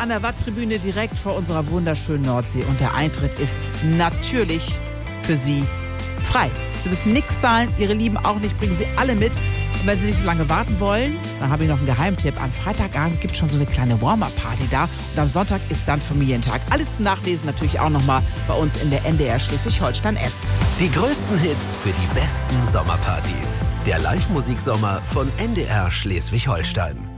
an der Watttribüne direkt vor unserer wunderschönen Nordsee. Und der Eintritt ist natürlich für Sie frei. Sie müssen nichts zahlen, Ihre Lieben auch nicht, bringen Sie alle mit. Und wenn Sie nicht so lange warten wollen, dann habe ich noch einen Geheimtipp. Am Freitagabend gibt es schon so eine kleine Warm-Up-Party da. Und am Sonntag ist dann Familientag. Alles zum Nachlesen natürlich auch nochmal bei uns in der NDR Schleswig-Holstein-App. Die größten Hits für die besten Sommerpartys. Der Live-Musiksommer von NDR Schleswig-Holstein.